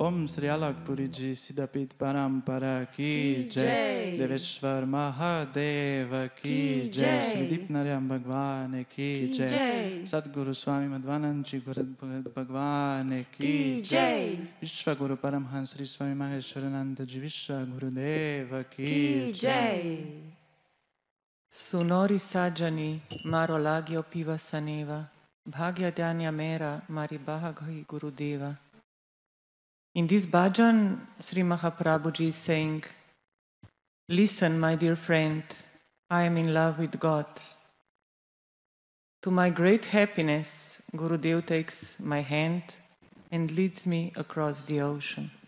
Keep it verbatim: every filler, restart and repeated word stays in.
Om Sri Alagpuri Ji Siddhapith Parampara Ki Jai, Deveshwar Mahadeva Ki Jai, Sri Dipnarayam Bhagwan Ki Jai, Sadguru Swami Madhvanand Ji Bhagwan Ki Jai, Vishwaguru Paramhans Sri Swami Maheshwarananda Ji Vishwagurudeva Ki Jai. Sunori Sajjani Marolagyo Piva Saneva Bhagya Dhanya Mera Maribhaghi Gurudeva. In this bhajan, Sri Mahaprabhuji is saying, listen, my dear friend, I am in love with God. To my great happiness, Gurudev takes my hand and leads me across the ocean.